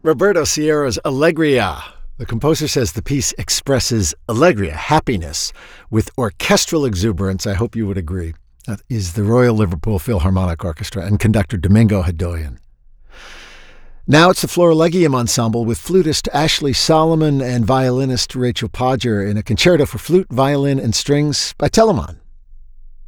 Roberto Sierra's Allegria. The composer says the piece expresses allegria, happiness, with orchestral exuberance. I hope you would agree. That is the Royal Liverpool Philharmonic Orchestra and conductor Domingo Hadoyan. Now it's the Florilegium Ensemble with flutist Ashley Solomon and violinist Rachel Podger in a concerto for flute, violin, and strings by Telemann.